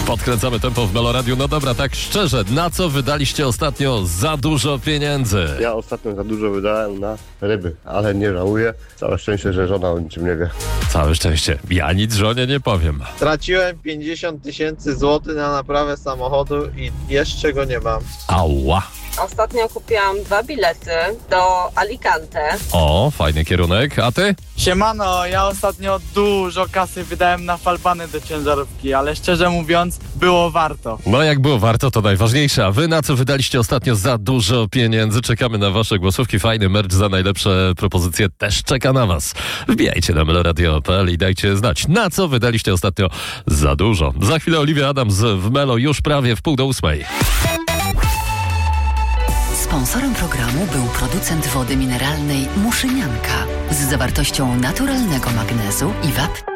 Podkręcamy tempo w Meloradiu. No dobra, tak szczerze, na co wydaliście ostatnio za dużo pieniędzy? Ja ostatnio za dużo wydałem na ryby, ale nie żałuję. Całe szczęście, że żona o niczym nie wie. Całe szczęście. Ja nic żonie nie powiem. Straciłem 50 000 złotych na naprawę samochodu i jeszcze go nie mam. Ała. Ostatnio kupiłam 2 bilety do Alicante. O, fajny kierunek. A ty? Siemano, ja ostatnio dużo kasy wydałem na falbany do ciężarówki, ale szczerze mówiąc, było warto. No jak było warto, to najważniejsze. A wy na co wydaliście ostatnio za dużo pieniędzy? Czekamy na wasze głosówki. Fajny merch za najlepsze propozycje też czeka na was. Wbijajcie na meloradio.pl i dajcie znać, na co wydaliście ostatnio za dużo. Za chwilę Olivia Adams w Melo już prawie w 7:30. Sponsorem programu był producent wody mineralnej Muszynianka z zawartością naturalnego magnezu i wapń.